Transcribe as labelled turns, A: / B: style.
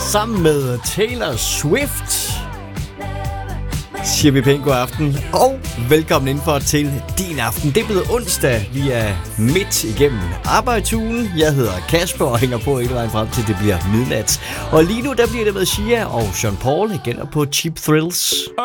A: sammen med Taylor Swift siger vi pænt god aften og velkommen indenfor til din aften. Det er blevet onsdag, vi er midt igennem arbejdsugen. Jeg hedder Kasper og hænger på hele vejen frem til det bliver midnat. Og lige nu der bliver det med Sia og Sean Paul igen på Cheap Thrills.